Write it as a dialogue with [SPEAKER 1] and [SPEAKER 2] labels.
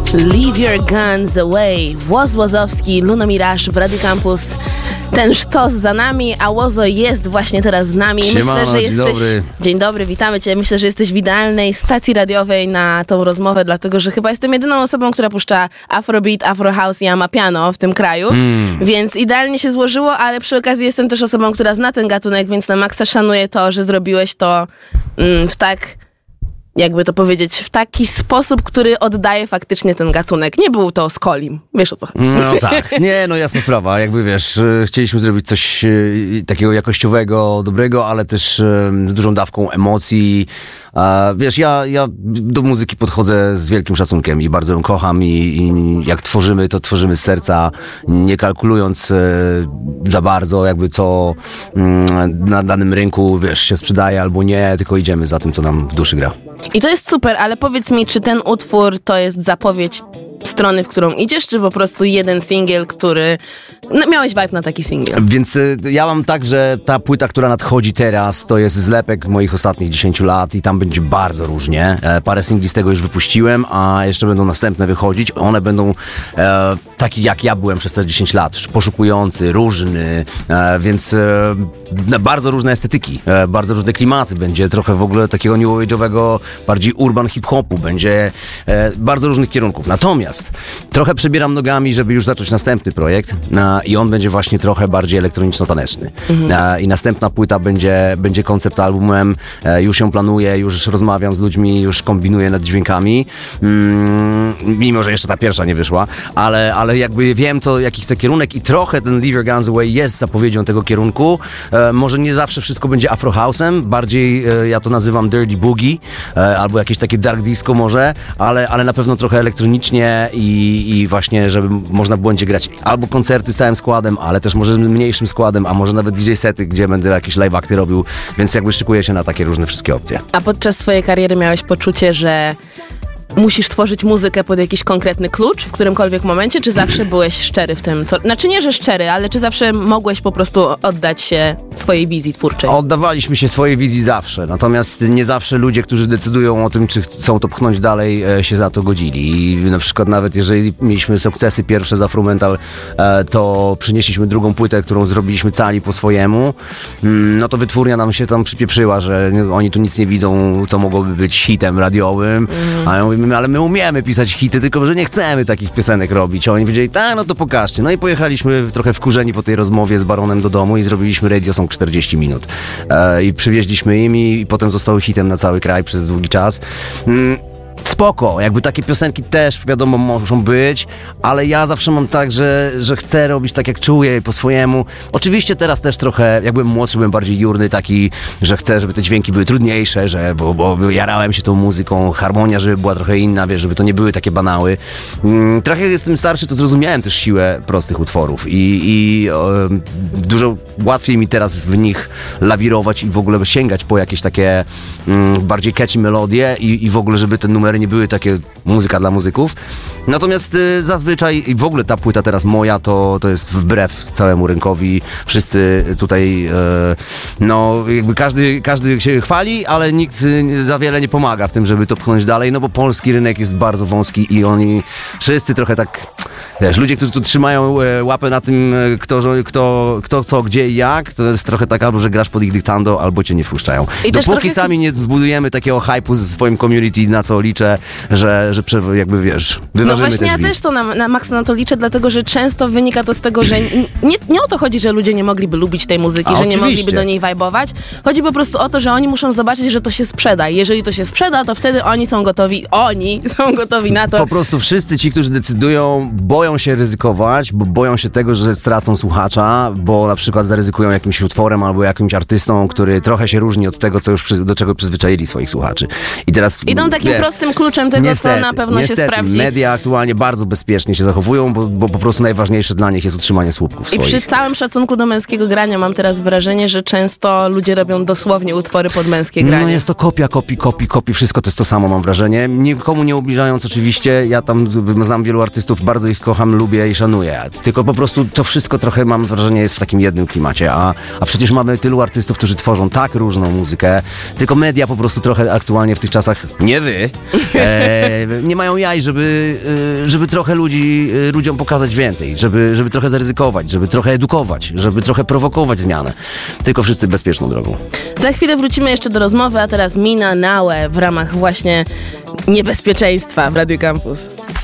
[SPEAKER 1] Leave Your Guns Away. Woz Łozowski, Luno Mirage w Radio Campus. Ten sztos za nami, a Łozo jest właśnie teraz z nami.
[SPEAKER 2] Siemano,
[SPEAKER 1] myślę, że jesteś...
[SPEAKER 2] Dzień dobry.
[SPEAKER 1] Dzień dobry, witamy Cię. Myślę, że jesteś w idealnej stacji radiowej na tą rozmowę, dlatego że chyba jestem jedyną osobą, która puszcza Afrobeat, Afro House i Amapiano w tym kraju, więc idealnie się złożyło, ale przy okazji jestem też osobą, która zna ten gatunek, więc na maksa szanuję to, że zrobiłeś to w tak... jakby to powiedzieć, w taki sposób, który oddaje faktycznie ten gatunek. Nie był to Skolim. Wiesz o co chodzi.
[SPEAKER 2] No tak, nie, no jasna sprawa. Jakby wiesz, chcieliśmy zrobić coś takiego jakościowego, dobrego, ale też z dużą dawką emocji. Wiesz, ja do muzyki podchodzę z wielkim szacunkiem i bardzo ją kocham i jak tworzymy, to tworzymy z serca, nie kalkulując za bardzo jakby co na danym rynku, wiesz, się sprzedaje albo nie, tylko idziemy za tym, co nam w duszy gra.
[SPEAKER 1] I to jest super, ale powiedz mi, czy ten utwór to jest zapowiedź strony, w którą idziesz, czy po prostu jeden singiel, który... No, miałeś vibe na taki singiel.
[SPEAKER 2] Więc ja mam tak, że ta płyta, która nadchodzi teraz, to jest zlepek moich ostatnich 10 lat i tam będzie bardzo różnie. Parę singli z tego już wypuściłem, a jeszcze będą następne wychodzić. One będą takie, jak ja byłem przez te 10 lat. Poszukujący, różny, więc bardzo różne estetyki, bardzo różne klimaty. Będzie trochę w ogóle takiego new age'owego, bardziej urban hip-hopu. Będzie bardzo różnych kierunków. Natomiast trochę przebieram nogami, żeby już zacząć następny projekt i on będzie właśnie trochę bardziej elektroniczno-taneczny. I następna płyta będzie koncept albumem, już ją planuję, już rozmawiam z ludźmi, już kombinuję nad dźwiękami, mimo że jeszcze ta pierwsza nie wyszła, ale jakby wiem to, jaki chcę kierunek i trochę ten Leave Your Guns Away jest zapowiedzią tego kierunku. Może nie zawsze wszystko będzie Afro House'em, bardziej ja to nazywam Dirty Boogie, albo jakieś takie dark disco może, ale na pewno trochę elektronicznie i właśnie, żeby można było grać albo koncerty z całym składem, ale też może z mniejszym składem, a może nawet DJ sety, gdzie będę jakieś live akty robił, więc jakby szykuję się na takie różne wszystkie opcje.
[SPEAKER 1] A podczas swojej kariery miałeś poczucie, że musisz tworzyć muzykę pod jakiś konkretny klucz w którymkolwiek momencie, czy zawsze byłeś szczery w tym, co... Znaczy nie, że szczery, ale czy zawsze mogłeś po prostu oddać się swojej wizji twórczej?
[SPEAKER 2] Oddawaliśmy się swojej wizji zawsze, natomiast nie zawsze ludzie, którzy decydują o tym, czy chcą to pchnąć dalej, się za to godzili. I na przykład nawet jeżeli mieliśmy sukcesy pierwsze z Afromental, to przynieśliśmy drugą płytę, którą zrobiliśmy cali po swojemu, no to wytwórnia nam się tam przypieprzyła, że oni tu nic nie widzą, co mogłoby być hitem radiowym, a ja mówię, ale my umiemy pisać hity, tylko że nie chcemy takich piosenek robić. A oni powiedzieli, tak, no to pokażcie. No i pojechaliśmy trochę wkurzeni po tej rozmowie z Baronem do domu i zrobiliśmy Radio Song 40 minut. I przywieźliśmy im i potem zostały hitem na cały kraj przez długi czas. Spoko, jakby takie piosenki też wiadomo muszą być, ale ja zawsze mam tak, że chcę robić tak jak czuję po swojemu. Oczywiście teraz też trochę, jak byłem młodszy, byłem bardziej jurny taki, że chcę, żeby te dźwięki były trudniejsze, bo jarałem się tą muzyką, harmonia, żeby była trochę inna, wiesz, żeby to nie były takie banały. Trochę jak jestem starszy, to zrozumiałem też siłę prostych utworów i dużo łatwiej mi teraz w nich lawirować i w ogóle sięgać po jakieś takie bardziej catchy melodie i w ogóle, żeby te numery nie były takie muzyka dla muzyków. Natomiast zazwyczaj i w ogóle ta płyta teraz moja to jest wbrew całemu rynkowi. Wszyscy tutaj no jakby każdy się chwali, ale nikt za wiele nie pomaga w tym, żeby to pchnąć dalej, no bo polski rynek jest bardzo wąski i oni wszyscy trochę tak, wiesz, ludzie, którzy tu trzymają łapę na tym, kto co, gdzie i jak, to jest trochę tak albo, że grasz pod ich dyktando, albo cię nie wpuszczają. I dopóki sami nie wbudujemy takiego hype'u ze swoim community, na co liczę, że jakby, wiesz, wyważymy.
[SPEAKER 1] No właśnie, ja też to na maksa na to liczę, dlatego, że często wynika to z tego, że nie o to chodzi, że ludzie nie mogliby lubić tej muzyki, że nie mogliby do niej vibe'ować. Chodzi po prostu o to, że oni muszą zobaczyć, że to się sprzeda. Jeżeli to się sprzeda, to wtedy oni są gotowi na to.
[SPEAKER 2] Po prostu wszyscy ci, którzy decydują, boją się ryzykować, bo boją się tego, że stracą słuchacza, bo na przykład zaryzykują jakimś utworem albo jakimś artystą, który trochę się różni od tego, do czego przyzwyczaili swoich słuchaczy. I teraz
[SPEAKER 1] idą takim prostym kluczem tego, co na pewno się sprawdzi.
[SPEAKER 2] Media aktualnie bardzo bezpiecznie się zachowują, bo po prostu najważniejsze dla nich jest utrzymanie słupków swoich.
[SPEAKER 1] I przy całym szacunku do męskiego grania mam teraz wrażenie, że często ludzie robią dosłownie utwory pod męskie granie.
[SPEAKER 2] No jest to kopia, wszystko to jest to samo, mam wrażenie. Nikomu nie ubliżając oczywiście, ja tam znam wielu artystów, bardzo ich kocham, kocham, lubię i szanuję. Tylko po prostu to wszystko trochę, mam wrażenie, jest w takim jednym klimacie, a przecież mamy tylu artystów, którzy tworzą tak różną muzykę, tylko media po prostu trochę aktualnie w tych czasach, nie wy, nie mają jaj, żeby trochę ludziom pokazać więcej, żeby trochę zaryzykować, żeby trochę edukować, żeby trochę prowokować zmianę. Tylko wszyscy bezpieczną drogą.
[SPEAKER 1] Za chwilę wrócimy jeszcze do rozmowy, a teraz Mina Nałe w ramach właśnie niebezpieczeństwa w Radio Campus.